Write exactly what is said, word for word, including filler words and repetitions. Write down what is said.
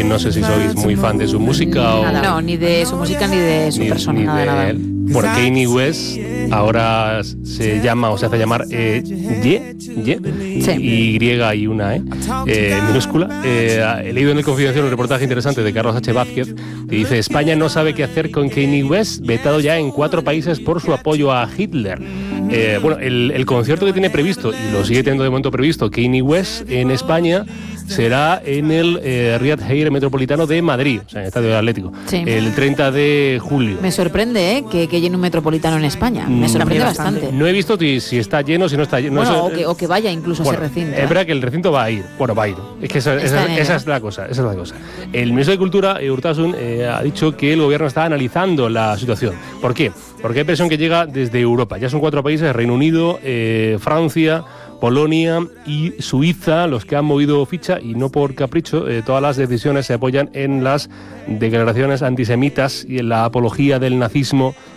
no sé si sois muy fan de su música o... Nada, no, ni de su música ni de su ni, persona, ni nada, de nada. él. Bueno, Kanye West ahora se llama o se hace llamar eh, Ye, Ye, Sí. Y y una E, eh, minúscula. Eh, he leído en El Confidencial un reportaje interesante de Carlos H. Vázquez que dice: España no sabe qué hacer con Kanye West, vetado ya en cuatro países por su apoyo a Hitler. Eh, bueno, el, el concierto que tiene previsto, y lo sigue teniendo de momento previsto, Kanye West en España, será en el eh, Riyad Air Metropolitano de Madrid, o sea, en el Estadio del Atlético, Sí. el treinta de julio. Me sorprende, ¿eh? Que, que llene un metropolitano en España. Me sorprende bastante. No he visto si, si está lleno, si no está lleno. Bueno, Eso, o, que, o que vaya incluso bueno, a ese recinto. Es verdad que el recinto va a ir. Bueno, va a ir. Es que esa, esa, en esa ello. es la cosa. Esa es la cosa. El ministro de Cultura, eh, Urtasun, eh, ha dicho que el gobierno está analizando la situación. ¿Por qué? Porque hay presión que llega desde Europa. Ya son cuatro países: Reino Unido, eh, Francia, Polonia y Suiza los que han movido ficha, y no por capricho. Eh, todas las decisiones se apoyan en las declaraciones antisemitas y en la apología del nazismo